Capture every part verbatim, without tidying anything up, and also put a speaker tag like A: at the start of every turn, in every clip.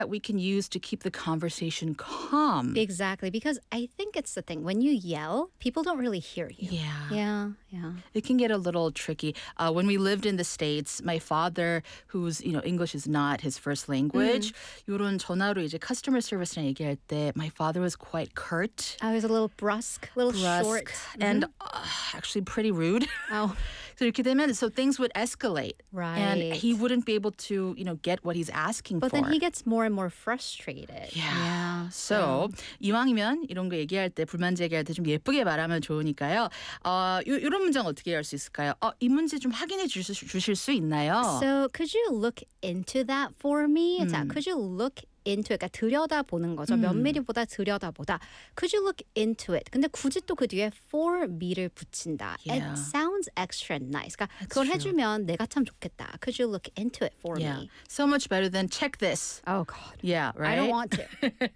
A: that we can use to keep the conversation calm.
B: Exactly, because I think it's the thing. When you yell, people don't really hear you.
A: Yeah.
B: Yeah, yeah.
A: It can get a little tricky. Uh, when we lived in the States, my father, who's, you know, English is not his first language, 이런 전화로 이제 customer service랑 얘기할 때, my father was quite curt,
B: I was a little brusque, a little
A: brusque,
B: short.
A: and uh, actually pretty rude.
B: Oh,
A: So 이렇게 되면, so things would escalate. And
B: right.
A: he wouldn't be able to, you know, get what he's asking
B: But
A: for.
B: then he gets more and more frustrated.
A: Yeah. So 이왕이면 이런 거 얘기할 때 불만 제기할 때 좀 예쁘게 말하면 좋으니까요. 어, 요, 이런 문장 어떻게 할 수 있을까요? 어, 이 문제 좀 확인해 주실, 수- 주실 수 있나요?
B: So could you look into that for me? 자, could you look into it? 그러니까 들여다보는 거죠. 몇 미리보다 들여다보다. Could you look into it? 근데 굳이 또 그 뒤에 for me를 붙인다.
A: Yeah.
B: It sounds extra nice. 그러니까 그걸
A: true.
B: 해주면 내가 참 좋겠다. Could you look into it for
A: yeah.
B: me?
A: So much better than check this.
B: Oh God.
A: Yeah, right?
B: I don't want to.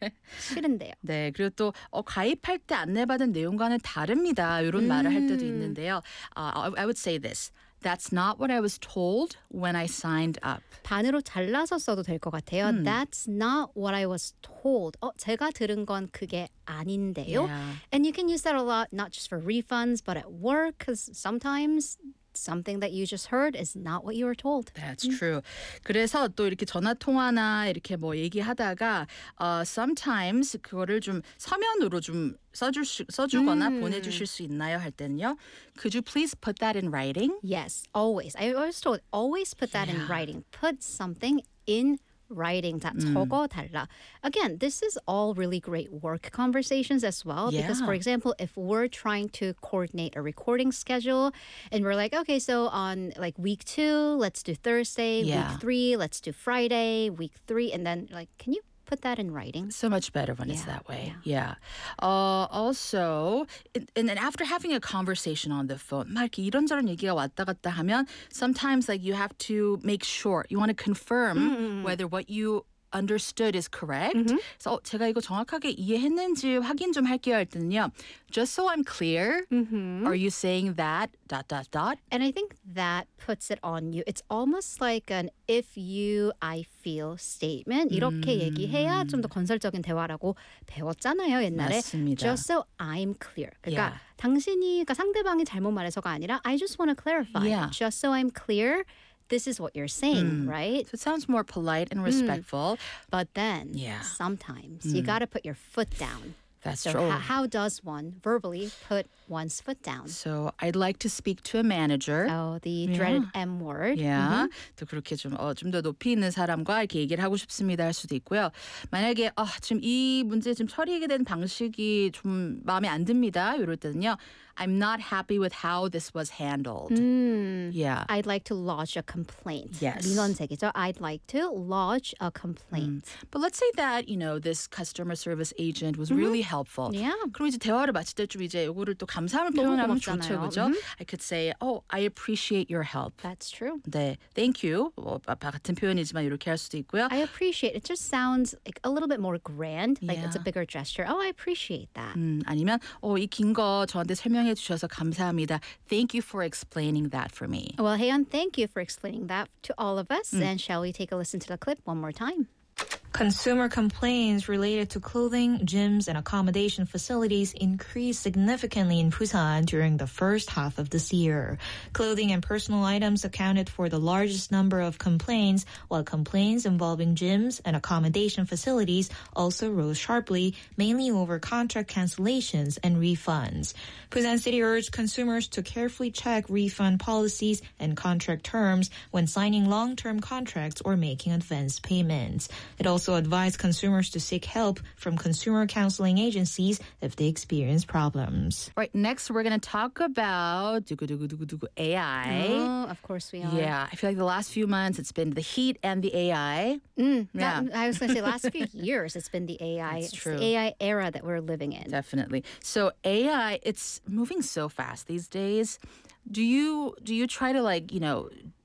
B: 싫은데요.
A: 네, 그리고 또 어, 가입할 때 안내받은 내용과는 다릅니다. 이런 말을 할 때도 있는데요. Uh, I, I would say this. That's not what I was told when I signed up.
B: 반으로 잘라서 써도 될 것 같아요. That's not what I was told. 어, 제가 들은 건 그게 아닌데요.
A: Yeah.
B: And you can use that a lot, not just for refunds, but at work, because sometimes something that you just heard is not what you were told.
A: That's true. 그래서 또 이렇게 전화 통화나 이렇게 뭐 얘기하다가 uh, sometimes 그거를 좀 서면으로 좀 써줄 수, 써주거나 보내주실 수 있나요 할 때는요. Could you please put that in writing?
B: Yes, always. I was told always put that in
A: Yeah.
B: writing. Put something in writing. 자, 적어 달라. Again, this is all really great work conversations as well. Because,
A: Yeah.
B: for example, if we're trying to coordinate a recording schedule and we're like, okay, so on like week two, let's do Thursday.
A: Yeah.
B: Week three, let's do Friday. Week three, and then like, can you put that in writing?
A: So much better when it's
B: Yeah,
A: that way.
B: yeah.
A: Yeah. Uh, also, and, and then after having a conversation on the phone, 막 이렇게 이런저런 얘기가 왔다 갔다 하면 sometimes like you have to make sure, you want to confirm whether what you understood is correct. 그래서 어, 제가 이거 정확하게 이해했는지 확인 좀 할게요 할 때는요. Just so I'm clear, are you saying that dot dot dot?
B: And I think that puts it on you. It's almost like an if you, I feel statement. 이렇게 얘기해야 좀 더 건설적인 대화라고 배웠잖아요, 옛날에.
A: 맞습니다.
B: Just so I'm clear. 그러니까
A: Yeah.
B: 당신이, 그러니까 상대방이 잘못 말해서가 아니라 I just want to clarify.
A: Yeah.
B: Just so I'm clear, this is what you're saying, right?
A: So it sounds more polite and respectful.
B: But then
A: Yeah.
B: sometimes you got to put your foot down.
A: That's
B: So
A: true.
B: how, how does one verbally put one's foot down?
A: So I'd like to speak to a manager.
B: Oh, the dreaded M word.
A: Yeah. 또 그렇게 좀, 어, 좀 더 높이 있는 사람과 이렇게 얘기를 하고 싶습니다 할 수도 있고요. 만약에, 아, 지금 이 문제 지금 처리하게 된 방식이 좀 마음에 안 듭니다. 이럴 때는요. I'm not happy with how this was handled. Yeah.
B: I'd like to lodge a complaint.
A: Yes.
B: 민원색이죠. I'd like to lodge a complaint.
A: But let's say that, you know, this customer service agent was really helpful.
B: Yeah.
A: 그럼 이제 대화를 마칠 때쯤 이제 이거를 또 감사함을
B: 너무
A: 표현하면
B: 고맙잖아요.
A: 좋죠. 그죠? I could say, oh, I appreciate your help.
B: That's true.
A: 네, thank you. 뭐, 아, 같은 표현이지만 이렇게 할 수도 있고요.
B: I appreciate it. Just sounds like a little bit more grand. Like it's a
A: Yeah.
B: bigger gesture. Oh, I appreciate that.
A: 음, 아니면 어, 이 긴 거 저한테 설명해 주셔서 감사합니다. Thank you for explaining that for me.
B: Well, Haeyeon, thank you for explaining that to all of us. And shall we take a listen to the clip one more time?
C: Consumer complaints related to clothing, gyms, and accommodation facilities increased significantly in Busan during the first half of this year. Clothing and personal items accounted for the largest number of complaints, while complaints involving gyms and accommodation facilities also rose sharply, mainly over contract cancellations and refunds. Busan City urged consumers to carefully check refund policies and contract terms when signing long-term contracts or making advance payments. It also advised consumers to seek help from consumer counseling agencies if they experience problems.
A: All right, next we're going to talk about 두구두구두구두구 A I.
B: Oh, of course we are.
A: Yeah, I feel like the last few months it's been the heat and the A I.
B: Mm,
A: Yeah.
B: that- I was going to say last few years it's been the A I.
A: That's
B: It's
A: true.
B: the A I era that we're living in.
A: Definitely. So A I, it's moving so fast these days. Do you do you try to like, you know,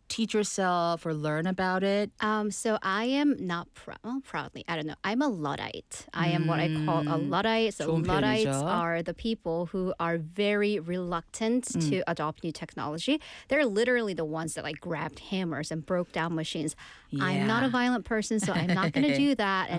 A: teach yourself or learn about it?
B: Um, so I am not pr- well, proudly, I don't know. I'm a Luddite. I am what I call a Luddite. So
A: 좋은
B: Luddites
A: 표현이죠.
B: are the people who are very reluctant to adopt new technology. They're literally the ones that like grabbed hammers and broke down machines. I'm not
A: Yeah.
B: a violent person, so I'm not going to do that. And